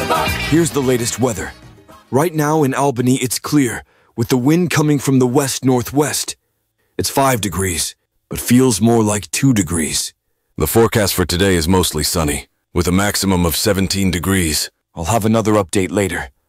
Here's the latest weather. Right now in Albany, it's clear, with the wind coming from the west-northwest. It's 5 degrees, but feels more like 2 degrees. The forecast for today is mostly sunny, with a maximum of 17 degrees. I'll have another update later.